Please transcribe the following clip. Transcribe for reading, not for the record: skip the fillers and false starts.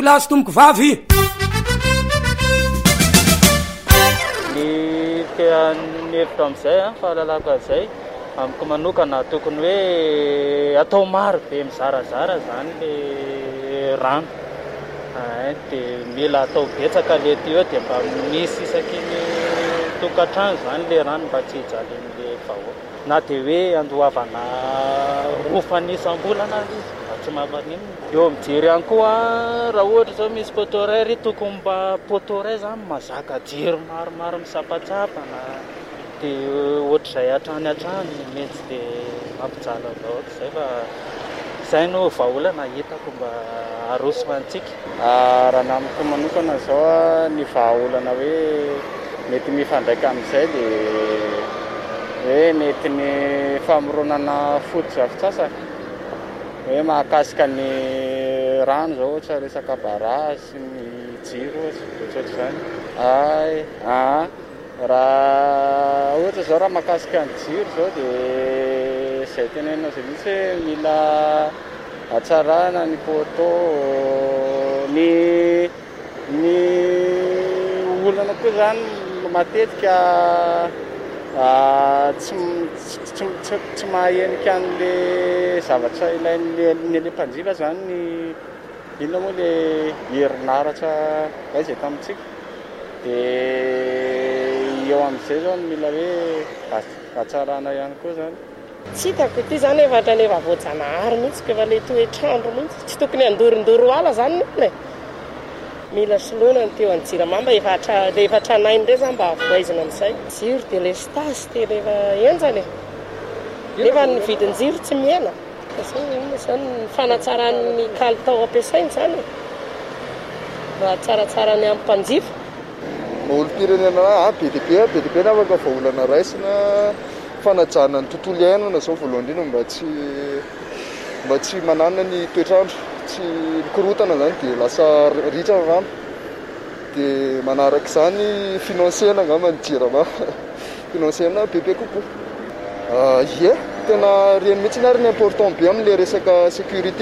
plasy tomboko vavy. Ny hevitra amin'izay fahalalako an'izay amiko manokana tokony hoe atao maro be mizarazara zany le rano dia mila atao betsaka le tuyau dia mba misy isaky ny tokantrano zany le rano mba tsy hijalin'le vahoaka na dia hoe andohavana rofan'isam-bolana izy mba tsy mampaninona. Eo mijery ihany koa raha ohatra zao misy potoray tokony mba potoray zany mazaka jiro maromaro misampatsapana dia ohatr'izay hatrany mety dia mampijaly vahoaka izay fa izay no vahaolana hitako mba arosoantsika. Raha namiko manokana zao ny vahaolana hoe mety mifandraika amin'izay dia hoe mety ny famoronana foto-drafitr'asaka hoe mahakasika ny rano zao ohatra resaka barrage sy ny jiro ohatr'izany. Raha ohatra zao raha mahakasika ny jiro zao dia izay tenenina izay mihitsy hoe mila hatsarana ny poto ny olana koa zany matetika tsy mahenika an'le zavatra ilain'ny mpanjifa zany ny inona moa le herinaratra izay tamintsika dia eo amin'izay zao mila hoe hatsarana ihany koa zany. Tsy hitako ity zany efa voajanahary mihitsy efa le toetrandro mihitsy tsy tokony andorindoro ala zany le mila soloina ny teo anjirama efa tranainy ndray zany mba avoaizina amin'izay jiro dia le stasy tena efa enjany nefa ny vidin-jiro tsy miena zany ny fanatsaran'ny kalitao ampiasainy zany raha tsaratsara ny amin'ny mpanjifa. Olo-pirenena be dia be na afaka vahaolana raisina fanajana ny tontolo iainana zao voalohany indrindra mba tsy manana ny toetrandro tsy mikorotana zany dia lasa ritra rano dia manaraka izany finansiena angamba ny jirama finansiena bebe kokoa. Tena reny mihitsy ary ny important be amin'ilay resaka sécurité.